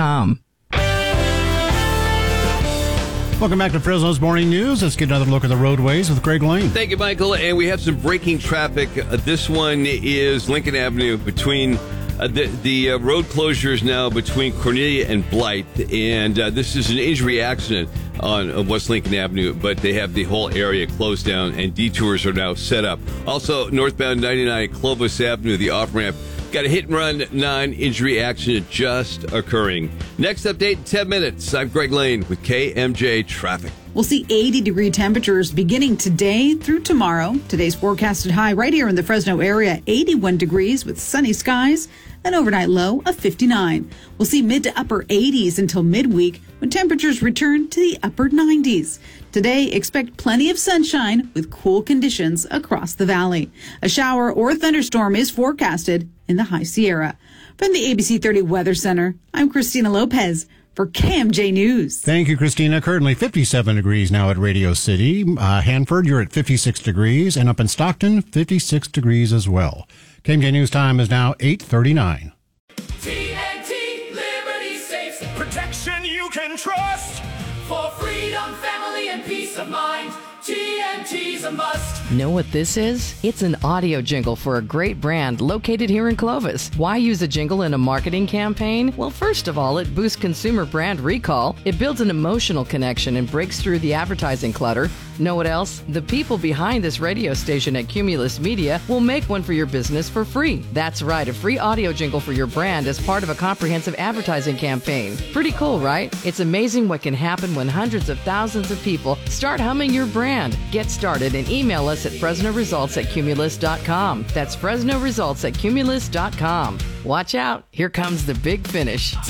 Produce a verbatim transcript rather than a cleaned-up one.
com. Welcome back to Fresno's Morning News. Let's get another look at the roadways with Greg Lane. Thank you, Michael. And we have some breaking traffic. Uh, this one is Lincoln Avenue between uh, the, the uh, road closures now between Cornelia and Blythe. And uh, this is an injury accident on uh, West Lincoln Avenue, but they have the whole area closed down and detours are now set up. Also, northbound ninety-nine Clovis Avenue, the off-ramp. Got a hit-and-run non-injury accident just occurring. Next update in ten minutes. I'm Greg Lane with K M J Traffic. We'll see eighty degree temperatures beginning today through tomorrow. Today's forecasted high right here in the Fresno area, eighty-one degrees with sunny skies, an overnight low of fifty-nine. We'll see mid to upper eighties until midweek when temperatures return to the upper nineties. Today, expect plenty of sunshine with cool conditions across the valley. A shower or thunderstorm is forecasted in the High Sierra. From the A B C thirty Weather Center, I'm Christina Lopez for K M J News. Thank you, Christina. Currently fifty-seven degrees now at Radio City. Uh, Hanford, you're at fifty-six degrees, and up in Stockton, fifty-six degrees as well. K M J News time is now eight thirty-nine. T N T Liberty Safes, protection you can trust for freedom, family, and peace of mind. T N T's a must. Know what this is? It's an audio jingle for a great brand located here in Clovis. Why use a jingle in a marketing campaign? Well, first of all, it boosts consumer brand recall. It builds an emotional connection and breaks through the advertising clutter. Know what else? The people behind this radio station at Cumulus Media will make one for your business for free. That's right, a free audio jingle for your brand as part of a comprehensive advertising campaign. Pretty cool, right? It's amazing what can happen when hundreds of thousands of people start humming your brand. Get started and email us at Fresno Results at Cumulus dot com. That's Fresno Results at Cumulus dot com. Watch out, here comes the big finish.